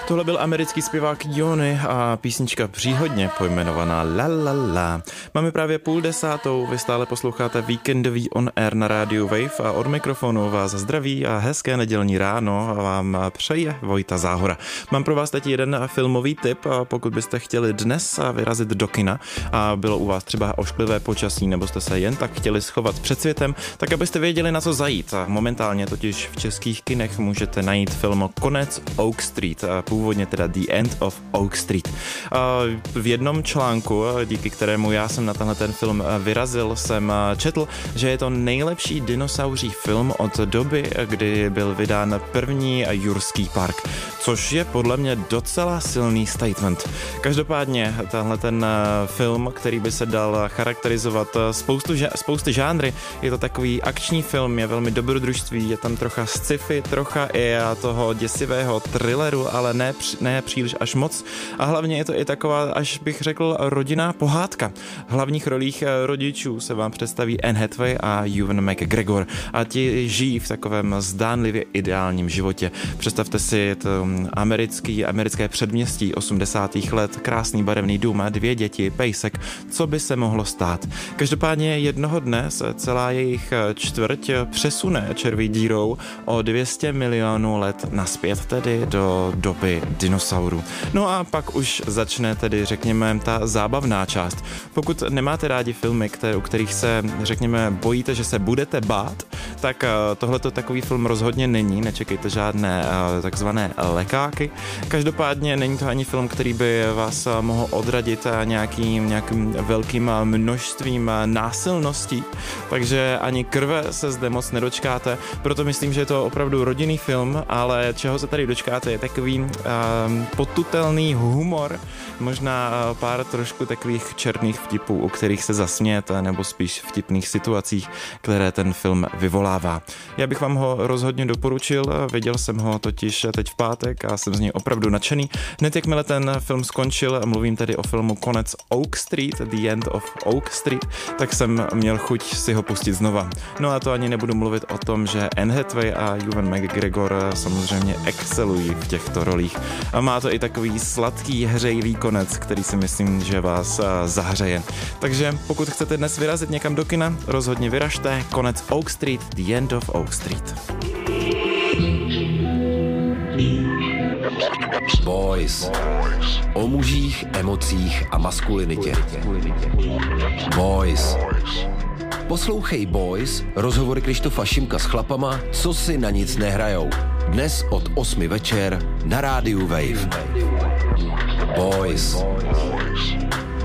Tohle byl americký zpěvák Johnny a písnička příhodně pojmenovaná La La La. Máme právě 9:30, vy stále posloucháte víkendový On Air na rádiu Wave a od mikrofonu vás zdraví a hezké nedělní ráno vám přeje Vojta Záhora. Mám pro vás teď jeden filmový tip, pokud byste chtěli dnes vyrazit do kina a bylo u vás třeba ošklivé počasí nebo jste se jen tak chtěli schovat před světem, tak abyste věděli, na co zajít. Momentálně totiž v českých kinech můžete najít film Konec Oak Street, původně teda The End of Oak Street. V jednom článku, díky kterému já jsem na tenhle ten film vyrazil, jsem četl, že je to nejlepší dinosauří film od doby, kdy byl vydán první Jurský park, což je podle mě docela silný statement. Každopádně tenhle ten film, který by se dal charakterizovat spousty žánry, je to takový akční film, je velmi dobrodružství, je tam trocha sci-fi, trocha i toho děsivého thrilleru, ale ne příliš až moc. A hlavně je to i taková, až bych řekl, rodinná pohádka. V hlavních rolích rodičů se vám představí Anne Hathaway a Ewan McGregor a ti žijí v takovém zdánlivě ideálním životě. Představte si to americké předměstí 80. let, krásný barevný dům a 2 děti, pejsek, co by se mohlo stát. Každopádně jednoho dne se celá jejich čtvrť přesune červí dírou o 200 milionů let naspět, tedy do doby dinosaurů. No a pak už začne tedy, řekněme, ta zábavná část. Pokud nemáte rádi filmy, u kterých se, řekněme, bojíte, že se budete bát, tak tohleto takový film rozhodně není, nečekejte žádné takzvané lekáky. Každopádně není to ani film, který by vás mohl odradit nějakým velkým množstvím násilností, takže ani krve se zde moc nedočkáte, proto myslím, že je to opravdu rodinný film, ale čeho se tady dočkáte je takový potutelný humor, možná pár trošku takových černých vtipů, u kterých se zasmějete, nebo spíš vtipných situacích, které ten film vyvolává. Já bych vám ho rozhodně doporučil, viděl jsem ho totiž teď v pátek a jsem z něj opravdu nadšený. Hned jakmile ten film skončil, mluvím tedy o filmu Konec Oak Street, The End of Oak Street, tak jsem měl chuť si ho pustit znova. No a to ani nebudu mluvit o tom, že Anne Hathaway a Ewan McGregor samozřejmě excelují v těchto rolích. A má to i takový sladký, hřejivý konec, který si myslím, že vás zahřeje. Takže pokud chcete dnes vyrazit někam do kina, rozhodně vyražte. Konec Oak Street, The End of Oak Street. Boys. O mužích, emocích a maskulinitě. Boys. Poslouchej Boys, rozhovory Krištofa Šimka s chlapama, co si na nic nehrajou. Dnes od 8 večer na rádiu Wave. Boys.